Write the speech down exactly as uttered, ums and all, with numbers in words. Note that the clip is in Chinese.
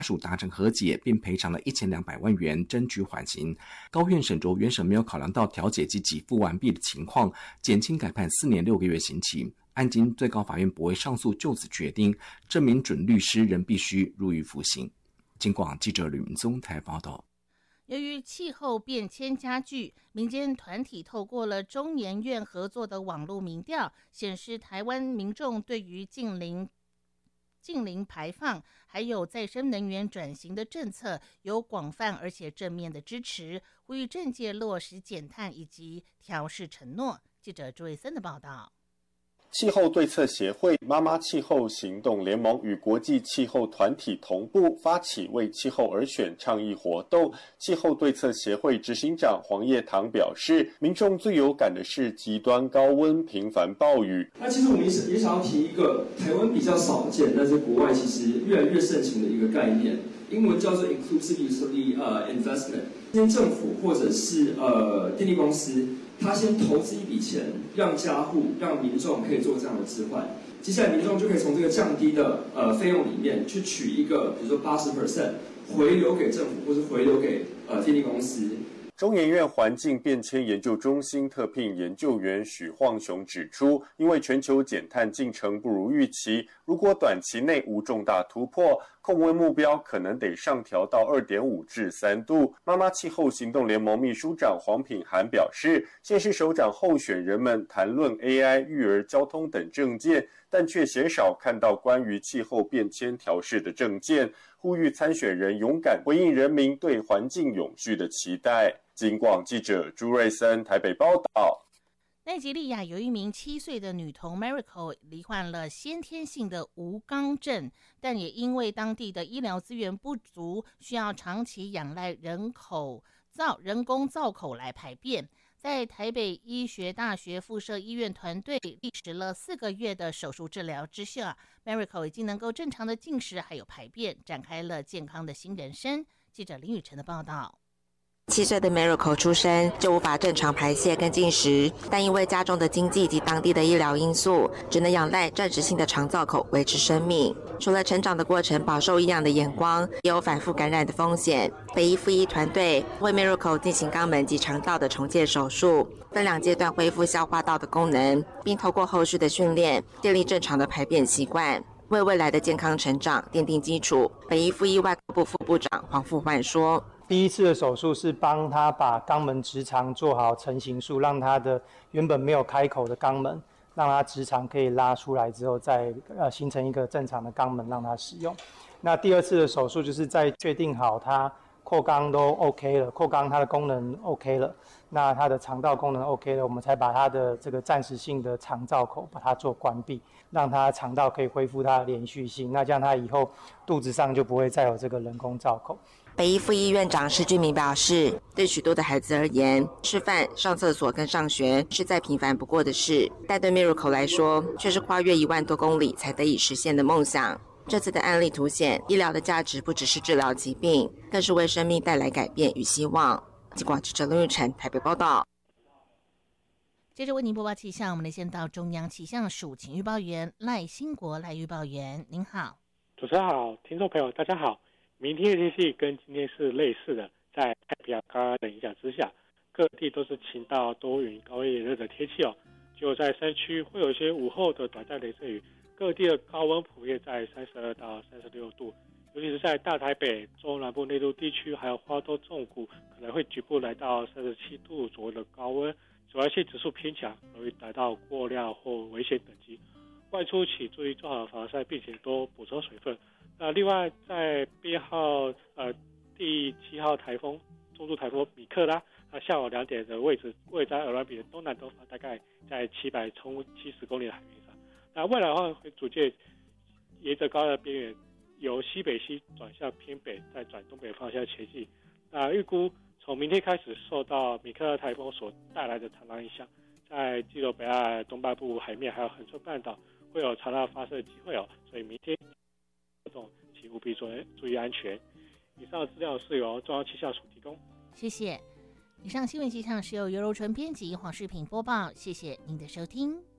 属达成和解，并赔偿了一千两百万元，争取缓刑。高院审酌原审没有考量到调解及给付完毕的情况，减轻改判四年六个月刑期。案经最高法院驳回上诉就此决定，证明准律师仍必须入狱服刑。警广记者吕明宗台报道。 由于气候变迁加剧，民间团体透过了中研院合作的网络民调，显示台湾民众对于近零近零排放还有再生能源转型的政策有广泛而且正面的支持，呼吁政界落实减碳以及调适承诺。记者朱卫森的报道。 气候对策协会、妈妈气候行动联盟与国际气候团体同步发起为气候而选倡议活动。气候对策协会执行长黄叶堂表示，民众最有感的是极端高温、频繁暴雨。 那其实我们也也想要提一个台湾比较少见，但是国外其实越来越盛行的一个概念，英文叫做 inclusive 呃 investment。今天政府或者是呃电力公司，他先投资一笔钱，让家户、让民众可以做这样的置换。接下来民众就可以从这个降低的呃费用里面去取一个，比如说八十 percent 回流给政府，或是回流给呃电力公司。 中研院环境变迁研究中心特聘研究员许晃雄指出，因为全球减碳进程不如预期，如果短期内无重大突破，控温目标可能得上调到 二点五 至三度。妈妈气候行动联盟秘书长黄品涵表示，县市首长候选人们谈论 A I、育儿、交通等政见，但却鲜少看到关于气候变迁调适的政见，呼吁参选人勇敢回应人民对环境永续的期待。警广记者朱瑞森台北报道。 奈及利亚有一名七岁的女童 Miracle 罹患了先天性的无肛症，但也因为当地的医疗资源不足，需要长期仰赖人口造人工造口来排便。在台北医学大学附设医院团队历时了四个月的手术治疗之下， Miracle 已经能够正常的进食还有排便，展开了健康的新人生。记者林雨晨的报道。 七岁的 Miracle 出生就无法正常排泄跟进食，但因为家中的经济及当地的医疗因素，只能仰赖暂时性的肠造口维持生命。除了成长的过程饱受异样的眼光，也有反复感染的风险。北医附医团队为 Miracle 进行肛门及肠道的重建手术，分两阶段恢复消化道的功能，并透过后续的训练建立正常的排便习惯，为未来的健康成长奠定基础。北医附医外科部副部长黄富焕说， 第一次的手术是帮他把肛门直肠做好成形术，让他的原本没有开口的肛门，让他直肠可以拉出来之后，再呃形成一个正常的肛门让他使用。那第二次的手术就是在确定好他扩肛都 OK 了，扩肛它的功能 OK 了，那它的肠道功能 OK 了，我们才把它的这个暂时性的肠造口把它做关闭，让它肠道可以恢复它的连续性，那这样它以后肚子上就不会再有这个人工造口。 北医副医院长施俊明表示，对许多的孩子而言，吃饭、上厕所跟上学是再平凡不过的事，但对 Miracle 来说，却是跨越一万多公里才得以实现的梦想。这次的案例凸显，医疗的价值不只是治疗疾病，更是为生命带来改变与希望。警广记者林玉成台北报道。 接着为您播报气象，我们连线到中央气象署请预报员赖兴国赖预报员，您好。 主持人好，听众朋友大家好。明天的天气跟今天是类似的，在太平洋高压的影响之下，各地都是晴到多云、高温炎热的天气哦。就在山区会有一些午后的短暂雷阵雨，各地的高温普遍在三十二到三十六度，尤其是在大台北、中南部内陆地区，还有花东纵谷，可能会局部来到三十七度左右的高温，紫外线指数偏强，容易达到过量或危险等级。外出请注意做好防晒，并且多补充水分。那另外，在编号呃第七号台风中度台风米克拉，那下午两点的位置位在鹅銮比的东南东方，大概在七百冲七十公里的海面上。那未来的话，会逐渐沿着高压边缘由西北西转向偏北，再转东北方向前进。那预估从明天开始，受到米克拉台风所带来的长浪影响，在基隆北岸东半部海面还有恒春半岛会有长浪发生的机会哦，所以明天活动请务必注意注意安全。以上的资料是由中央气象署提供。 谢谢。以上新闻气象是由尤柔纯编辑，黄世平播报。谢谢您的收听。